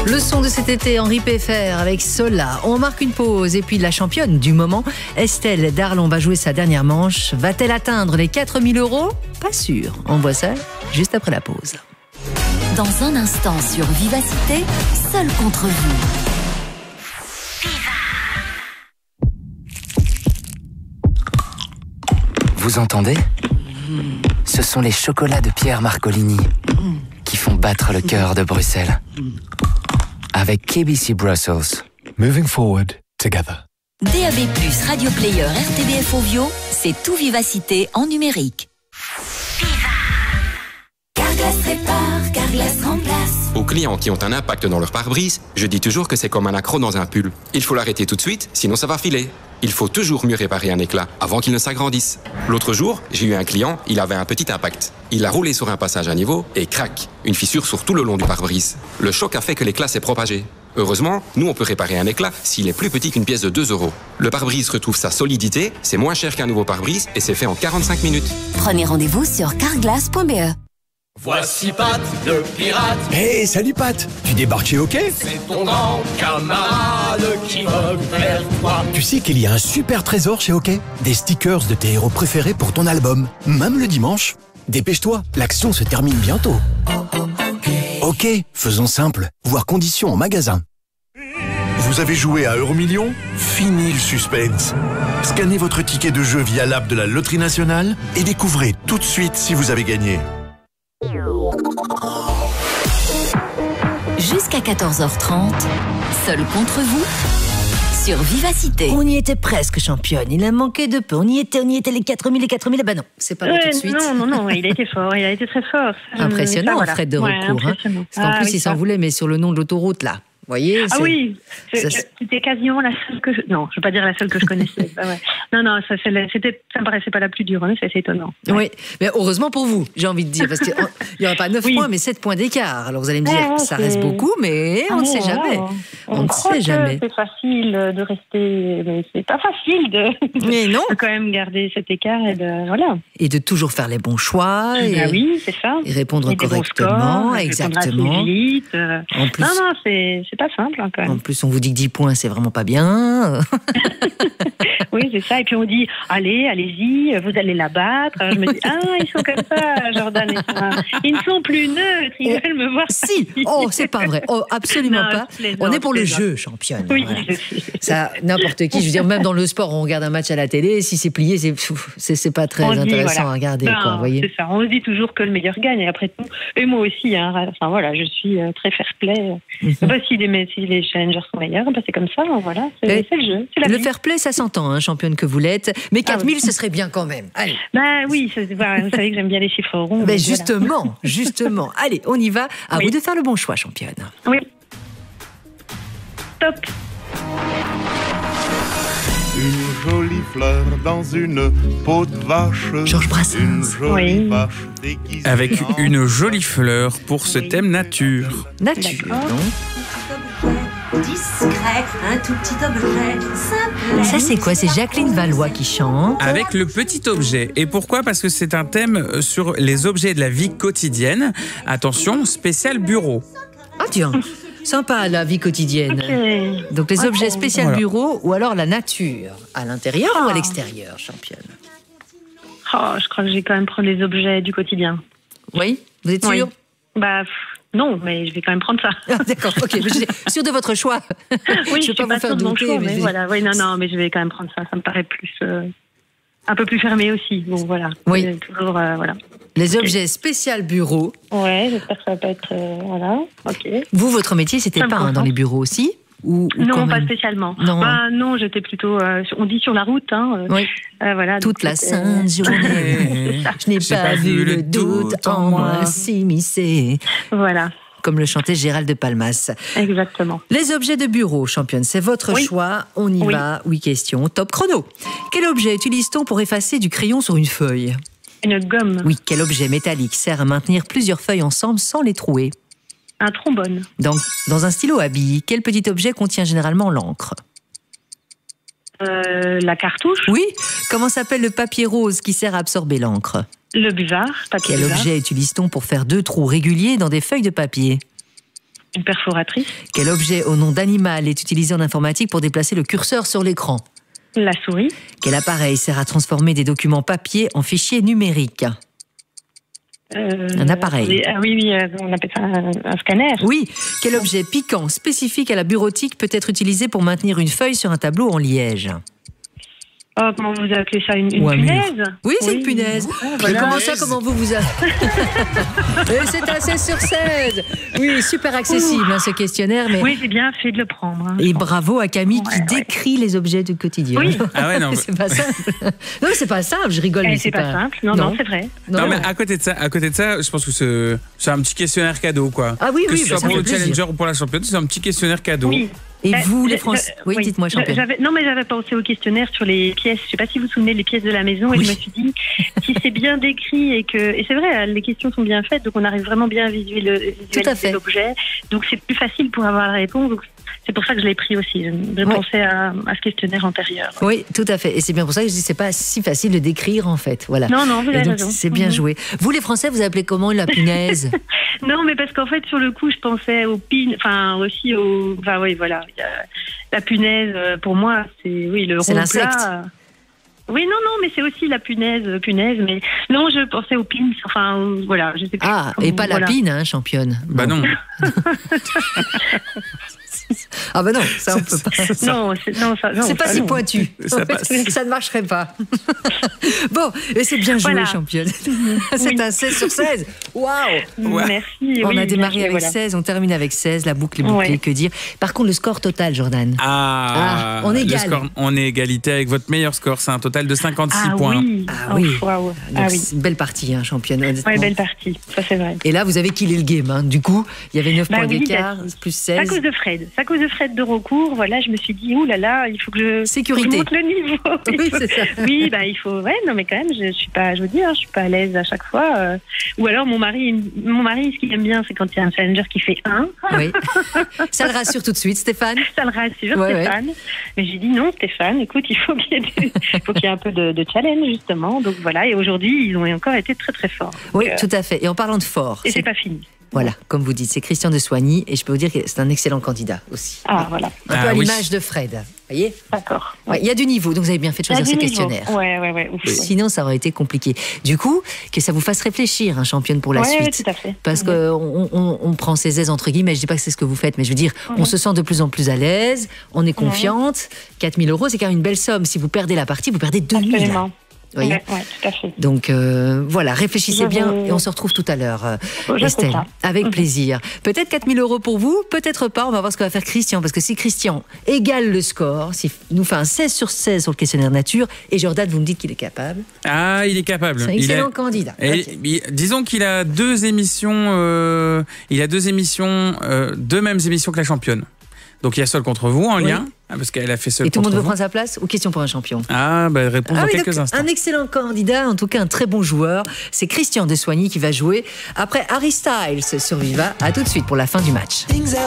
Le son de cet été, Henri Péfer avec Sola. On marque une pause et puis la championne du moment, Estelle Darlon, va jouer sa dernière manche. Va-t-elle atteindre les 4 000 €? Pas sûr. On voit ça juste après la pause. Dans un instant sur Vivacité, seul contre vous. Vous entendez ? Ce sont les chocolats de Pierre Marcolini qui font battre le cœur de Bruxelles. Avec KBC Brussels. Moving forward together. DAB+, Radio Player, RTBF Ovio, c'est tout Vivacité en numérique. Carglass répare, Carglass remplace. Aux clients qui ont un impact dans leur pare-brise, je dis toujours que c'est comme un accroc dans un pull. Il faut l'arrêter tout de suite, sinon ça va filer. Il faut toujours mieux réparer un éclat avant qu'il ne s'agrandisse. L'autre jour, j'ai eu un client, il avait un petit impact. Il a roulé sur un passage à niveau et crac, une fissure sur tout le long du pare-brise. Le choc a fait que l'éclat s'est propagé. Heureusement, nous on peut réparer un éclat s'il est plus petit qu'une pièce de 2 €. Le pare-brise retrouve sa solidité, c'est moins cher qu'un nouveau pare-brise et c'est fait en 45 minutes. Prenez rendez-vous sur carglass.be. Voici Pat, le pirate. Hey, salut Pat. Tu débarques chez OK? C'est ton grand camarade qui vogue vers toi. Tu sais qu'il y a un super trésor chez OK? Des stickers de tes héros préférés pour ton album, même le dimanche. Dépêche-toi, l'action se termine bientôt. OK, faisons simple. Voir conditions en magasin. Vous avez joué à Euromillions? Fini le suspense. Scannez votre ticket de jeu via l'app de la Loterie Nationale et découvrez tout de suite si vous avez gagné. Jusqu'à 14h30, seul contre vous, sur Vivacité. On y était presque championne. Il a manqué de peu. On y était les 4 000, les 4 000. Ben non, c'est pas tout de suite. Non, il a été fort. Il a été très fort. Impressionnant, voilà. Fred de recours. Impressionnant. Parce qu'en plus, il s'en voulait, mais sur le nom de l'autoroute, là. Vous voyez, oui, c'était quasiment la seule que je... Non, je ne vais pas dire la seule que je connaissais. Non, ça me paraissait pas la plus dure, c'est étonnant. Ouais. Oui, mais heureusement pour vous, j'ai envie de dire, parce qu'il n'y aura pas 9 points, mais 7 points d'écart. Alors vous allez me dire, ça reste beaucoup, mais on ne sait jamais. On ne sait jamais. C'est facile de rester... Mais c'est pas facile de quand même garder cet écart et de toujours faire les bons choix. Oui, c'est ça. Et répondre correctement, exactement. Vite. En plus, non, c'est pas simple quand même. En plus, on vous dit que 10 points, c'est vraiment pas bien. Oui, c'est ça. Et puis on dit, allez-y, vous allez la battre. Alors je me dis, ils sont comme ça, Jordan et Sarah. Ils ne sont plus neutres, ils veulent me voir. Si, c'est pas vrai. Absolument pas. On est pour le jeu, championne. Oui, voilà. Ça, n'importe qui, je veux dire, même dans le sport, on regarde un match à la télé, si c'est plié, c'est pas très intéressant à regarder. Voyez. C'est ça, on se dit toujours que le meilleur gagne, et après tout, et moi aussi, je suis très fair-play. Si les challengers sont meilleurs, c'est comme ça, c'est le jeu. Le fair-play, ça s'entend, championne que vous l'êtes, mais 4 000, ce serait bien quand même. Allez. Oui, vous savez que j'aime bien les chiffres ronds. Mais justement. Allez, on y va. À vous de faire le bon choix, championne. Oui. Top. Une jolie fleur dans une peau de vache. Georges Brassens. Une jolie vache déguisée. Avec une jolie fleur pour ce thème nature. Nature, discret, un tout petit objet simple. Ça c'est quoi? C'est Jacqueline Valois qui chante. Avec le petit objet. Et pourquoi? Parce que c'est un thème sur les objets de la vie quotidienne. Attention, spécial bureau. Ah tiens, sympa la vie quotidienne. Okay. Donc les objets spécial bureau ou alors la nature. À l'intérieur ou à l'extérieur, championne? Je crois que je vais quand même prendre les objets du quotidien. Oui? Vous êtes sûre? Non, mais je vais quand même prendre ça. D'accord, ok. Mais je suis sûre de votre choix. Oui, je ne veux pas vous faire douter. Choix, mais voilà. Oui, mais je vais quand même prendre ça. Ça me paraît plus, un peu plus fermé aussi. Bon, voilà. Oui. Toujours, voilà. Les objets spécial bureau. Ouais, j'espère que ça va pas être, voilà. Ok. Vous, votre métier, c'était peint dans les bureaux aussi? Ou non, pas spécialement. Non, j'étais plutôt, on dit sur la route. Oui. Voilà, toute la sainte journée, je n'ai pas vu le doute en moi s'immiscer. Voilà. Comme le chantait Gérald de Palmas. Exactement. Les objets de bureau, championne, c'est votre choix. On y va. Oui, question. Top chrono. Quel objet utilise-t-on pour effacer du crayon sur une feuille? Une gomme. Oui, quel objet métallique sert à maintenir plusieurs feuilles ensemble sans les trouer? Un trombone. Dans un stylo à billes, quel petit objet contient généralement l'encre? La cartouche. Oui. Comment s'appelle le papier rose qui sert à absorber l'encre? Le buvard. Quel objet utilise-t-on pour faire 2 trous réguliers dans des feuilles de papier? Une perforatrice. Quel objet au nom d'animal est utilisé en informatique pour déplacer le curseur sur l'écran? La souris. Quel appareil sert à transformer des documents papier en fichiers numériques? Un appareil. Ah oui, on appelle ça un scanner. Oui. Quel objet piquant spécifique à la bureautique peut être utilisé pour maintenir une feuille sur un tableau en liège? Oh, comment vous appelez ça, une Ou un mur. punaise? Oui, c'est une punaise. Voilà. Comment ça, comment vous avez... Et c'est un 16 sur 16. Oui, super accessible ce questionnaire. Mais... Oui, j'ai bien fait de le prendre. Et bravo à Camille qui décrit les objets du quotidien. Oui. Ah ouais, non. C'est pas simple. Non, c'est pas simple, je rigole. Mais c'est pas simple. Non, c'est vrai. Non, mais à côté de ça, je pense que c'est un petit questionnaire cadeau, quoi. Ah oui, que ce soit ça pour fait le plaisir. challenger ou pour la championne, c'est un petit questionnaire cadeau. Oui. Et vous, les Français... Oui, dites-moi, championne. J'avais pensé au questionnaire sur les pièces. Je sais pas si vous vous souvenez, les pièces de la maison. Et je me suis dit, si c'est bien décrit et c'est vrai, les questions sont bien faites, donc on arrive vraiment bien à visualiser l'objet. Donc c'est plus facile pour avoir la réponse. Donc c'est pour ça que je l'ai pris aussi. Je pensais à ce questionnaire antérieur. Oui, tout à fait. Et c'est bien pour ça que je dis c'est pas si facile de décrire en fait. Voilà. Non, vous avez raison. C'est bien joué. Vous, les Français, vous appelez comment la punaise? Non, mais parce qu'en fait, sur le coup, je pensais au pin, enfin aussi au, enfin oui, voilà. La punaise, pour moi, c'est le rond l'insecte. plat. Oui, non, mais c'est aussi la punaise, mais non, je pensais au pin, enfin, voilà, je sais plus. Ah, et pas la pine, championne. Bah non. Ah bah non, ça on peut pas. C'est pas si pointu. Ça ne marcherait pas. Bon, et c'est bien joué, championne. C'est un 16 sur 16. Waouh. Merci. On a démarré avec 16, on termine avec 16, la boucle est bouclée, que dire. Par contre, le score total, Jordan. On est égal. On est égalité avec votre meilleur score, c'est un total de 56 points. Oui. Belle partie, championne. Oui, belle partie, ça c'est vrai. Et là, vous avez killé le game. Du coup, il y avait 9 points d'écart, plus 16. À cause de Fred. À cause de Fred de recours, voilà, je me suis dit, il faut que je monte le niveau. Oui, c'est ça. Oui, il faut, non, mais quand même, je suis pas, je suis pas à l'aise à chaque fois. Ou alors, mon mari, ce qu'il aime bien, c'est quand il y a un challenger qui fait 1. Oui. Ça le rassure tout de suite, Stéphane. Ça le rassure, Stéphane. Ouais. Mais j'ai dit, non, Stéphane, écoute, il faut qu'il y ait un peu de challenge, justement. Donc voilà, et aujourd'hui, ils ont encore été très, très forts. Donc, oui, tout à fait. Et en parlant de fort. Et c'est pas fini. Voilà, comme vous dites, c'est Christian de Soigny et je peux vous dire que c'est un excellent candidat aussi. Ah, voilà. Un peu à l'image de Fred, vous voyez ? D'accord. Il y a du niveau, donc vous avez bien fait de choisir ce questionnaire. Ouais. Sinon, ça aurait été compliqué. Du coup, que ça vous fasse réfléchir, championne, pour la suite. Oui, tout à fait. Parce qu'on prend ses aises, entre guillemets, je dis pas que c'est ce que vous faites, mais je veux dire, on se sent de plus en plus à l'aise, on est confiante. 4 000 €, c'est quand même une belle somme. Si vous perdez la partie, vous perdez 2 000. Absolument. Oui, tout à fait. Donc voilà, réfléchissez bien et on se retrouve tout à l'heure, Estelle, avec plaisir. Peut-être 4 000 € pour vous, peut-être pas, on va voir ce que va faire Christian, parce que si Christian égale le score, s'il nous fait un 16 sur 16 sur le questionnaire nature, et Jordan, vous me dites qu'il est capable. Ah, il est capable. C'est un excellent candidat. Disons qu'il a deux émissions, deux mêmes émissions que la championne. Donc il y a Seul contre vous en lien, parce qu'elle a fait Seul contre vous. Et tout le monde veut prendre sa place ou question pour un champion? Réponse dans quelques instants. Un excellent candidat, en tout cas un très bon joueur. C'est Christian de Soigny qui va jouer après Harry Styles sur Viva. À tout de suite pour la fin du match.